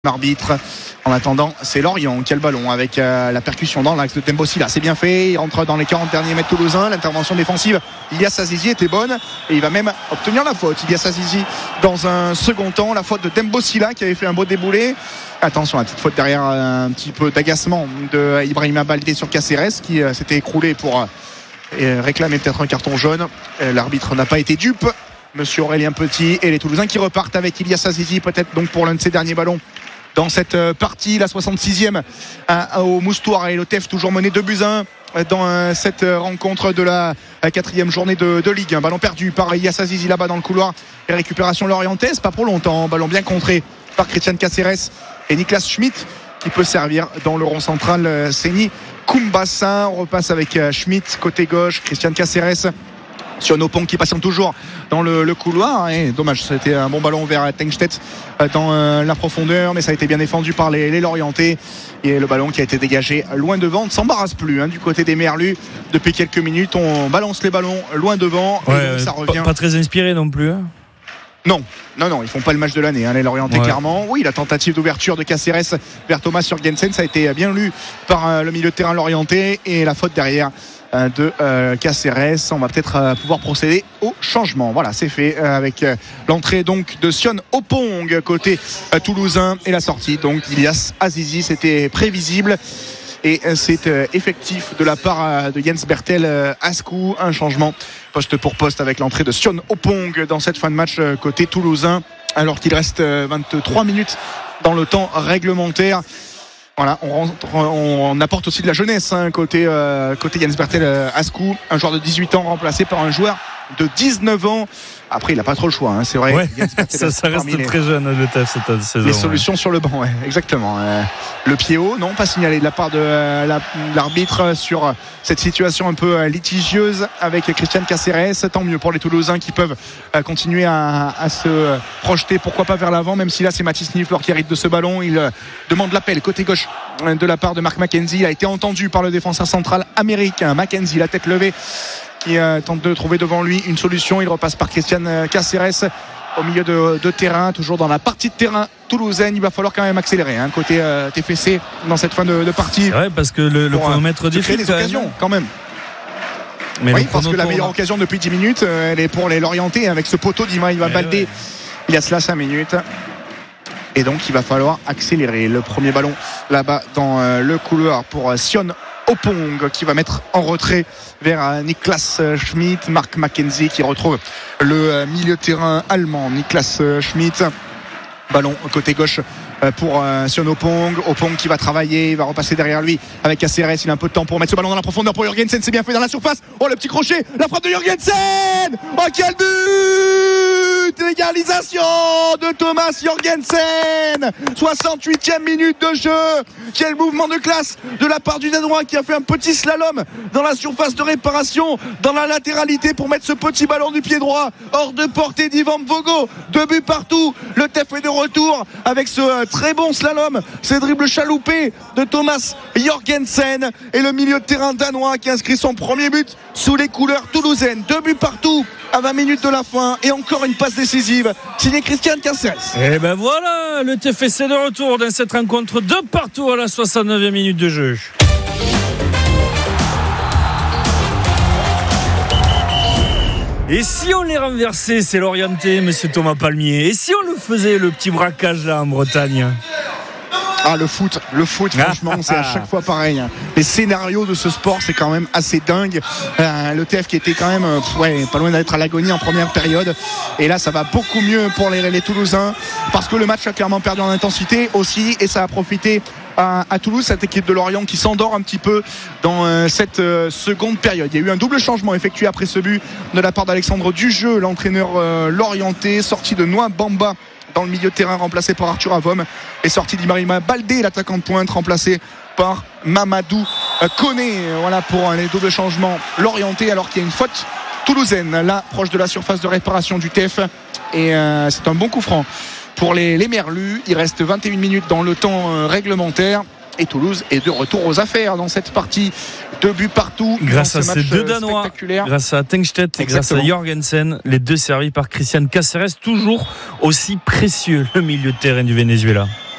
Arbitre. En attendant, c'est Lorient qui a le ballon avec la percussion dans l'axe de Dembo Silla. C'est bien fait, il rentre dans les 40 derniers mètres toulousains. L'intervention défensive Ilyas Azizi était bonne et il va même obtenir la faute. Ilyas Azizi dans un second temps, la faute de Dembo Silla qui avait fait un beau déboulé. Attention, la petite faute derrière, un petit peu d'agacement de Ibrahima Baldé sur Caceres qui s'était écroulé pour réclamer peut-être un carton jaune. L'arbitre n'a pas été dupe. Monsieur Aurélien Petit et les Toulousains qui repartent avec Ilyas Azizi, peut-être donc pour l'un de ses derniers ballons dans cette partie, la 66e au Moustoir, et le TEF toujours mené 2-1 dans cette rencontre de la 4e journée de Ligue. Un ballon perdu par Ilyas Azizi là-bas dans le couloir et récupération lorientaise, pas pour longtemps. Ballon bien contré par Christian Caceres et Niklas Schmidt qui peut servir dans le rond central. Seni Kumbassa, on repasse avec Schmidt côté gauche, Christian Caceres sur Nopong qui patiente toujours dans le couloir, et dommage, c'était un bon ballon vers Tengstedt dans la profondeur, mais ça a été bien défendu par les Lorientais, et le ballon qui a été dégagé loin devant. On ne s'embarrasse plus du côté des Merlus depuis quelques minutes, on balance les ballons loin devant, et ça revient pas très inspiré non plus Non, ils font pas le match de l'année, les Lorientais, clairement. Oui, la tentative d'ouverture de Caceres vers Thomas Jørgensen, ça a été bien lu par le milieu de terrain lorientais, et la faute derrière de Caceres. On va peut-être pouvoir procéder au changement. Voilà, c'est fait avec l'entrée donc de Sion Opong côté toulousain et la sortie donc d'Ilyas Azizi. C'était prévisible et c'est effectif de la part de Jens Bertel Ascou. Un changement poste pour poste avec l'entrée de Sion Opong dans cette fin de match côté toulousain, alors qu'il reste 23 minutes dans le temps réglementaire. Voilà, on apporte aussi de la jeunesse côté Jens Bertel Ascou, un joueur de 18 ans remplacé par un joueur de 19 ans. Après, il n'a pas trop le choix, c'est vrai. Ouais, ça reste très jeune le TEF cette saison. Les solutions sur le banc, exactement. Le pied haut, non, pas signalé de la part de l'arbitre sur cette situation un peu litigieuse avec Christian Caceres. Tant mieux pour les Toulousains qui peuvent continuer à se projeter, pourquoi pas vers l'avant, même si là c'est Mathis Niflor qui hérite de ce ballon. Il demande l'appel côté gauche de la part de Mark McKenzie. Il a été entendu par le défenseur central américain. McKenzie, la tête levée, qui tente de trouver devant lui une solution. Il repasse par Christian Caceres au milieu de terrain, toujours dans la partie de terrain toulousaine. Il va falloir quand même accélérer côté TFC dans cette fin de partie. Ouais, parce que le chronomètre défile des occasions quand même. Mais oui, parce que la meilleure occasion depuis 10 minutes, elle est pour les Lorientais avec ce poteau d'Ibrahima Baldé. Il y a cela 5 minutes. Et donc il va falloir accélérer. Le premier ballon là-bas dans le couloir pour Sion Opong qui va mettre en retrait vers Niklas Schmidt. Mark McKenzie qui retrouve le milieu de terrain allemand Niklas Schmidt. Ballon côté gauche pour Sion Opong. Opong qui va travailler, il va repasser derrière lui avec Caceres. Il a un peu de temps pour mettre ce ballon dans la profondeur pour Jørgensen. C'est bien fait dans la surface. Oh, le petit crochet, la frappe de Jørgensen. Oh, quel but! L'égalisation de Thomas Jørgensen. 68e minute de jeu. Quel mouvement de classe de la part du Danois qui a fait un petit slalom dans la surface de réparation, dans la latéralité pour mettre ce petit ballon du pied droit hors de portée d'Ivan Vogo. 2 buts partout. Le TEF est de retour avec ce très bon slalom, ces dribbles chaloupés de Thomas Jørgensen, et le milieu de terrain danois qui inscrit son premier but sous les couleurs toulousaines. 2 buts partout à 20 minutes de la fin, et encore une passe décisive signé Christian Caceres. Et ben voilà, le TFC de retour dans cette rencontre de partout à la 69e minute de jeu. Et si on les renversait, c'est l'orienté, monsieur Thomas Palmier. Et si on le faisait, le petit braquage là en Bretagne? Le foot, franchement, c'est à chaque fois pareil. Les scénarios de ce sport, c'est quand même assez dingue. Le TF qui était quand même pas loin d'être à l'agonie en première période. Et là, ça va beaucoup mieux pour les Toulousains, parce que le match a clairement perdu en intensité aussi, et ça a profité à Toulouse, cette équipe de Lorient qui s'endort un petit peu dans cette seconde période. Il y a eu un double changement effectué après ce but de la part d'Alexandre Dujeu, l'entraîneur lorientais, sorti de Noah Bamba dans le milieu de terrain remplacé par Arthur Avom, et sorti d'Ibrahima Baldé, l'attaquant de pointe, remplacé par Mamadou Koné. Voilà pour les doubles changements lorientais, alors qu'il y a une faute toulousaine là proche de la surface de réparation du TEF, et c'est un bon coup franc pour les Merlus. Il reste 21 minutes dans le temps réglementaire, et Toulouse est de retour aux affaires dans cette partie. 2 buts partout grâce à ces deux Danois, grâce à Tengstedt et grâce à Jørgensen, les deux servis par Christian Caceres, toujours aussi précieux le milieu de terrain du Venezuela.